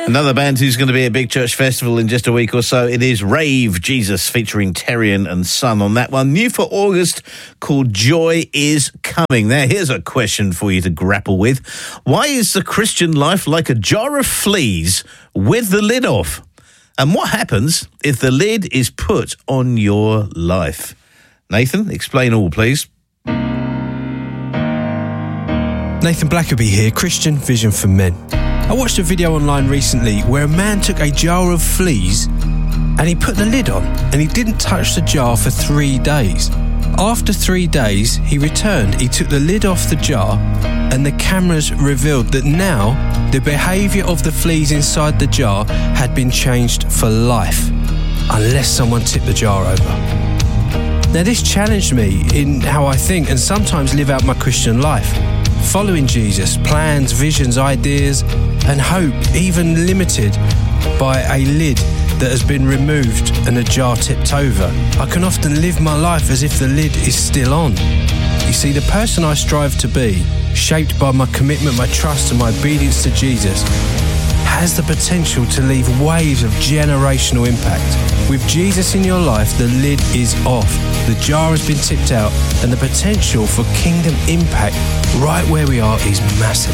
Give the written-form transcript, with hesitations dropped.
Another band who's going to be at Big Church Festival in just a week or so. It is Rave Jesus featuring Terrian and Son on that one. New for August called Joy is Coming. Now, here's a question for you to grapple with. Why is the Christian life like a jar of fleas with the lid off? And what happens if the lid is put on your life? Nathan, explain all, please. Nathan Blackerby here, Christian Vision for Men. I watched a video online recently where a man took a jar of fleas and he put the lid on and he didn't touch the jar for 3 days. After 3 days, he returned, he took the lid off the jar and the cameras revealed that now the behaviour of the fleas inside the jar had been changed for life, unless someone tipped the jar over. Now this challenged me in how I think and sometimes live out my Christian life. Following Jesus, plans, visions, ideas, and hope, even limited by a lid that has been removed and a jar tipped over. I can often live my life as if the lid is still on. You see, the person I strive to be, shaped by my commitment, my trust, and my obedience to Jesus, has the potential to leave waves of generational impact. With Jesus in your life, the lid is off, the jar has been tipped out, and the potential for kingdom impact right where we are is massive.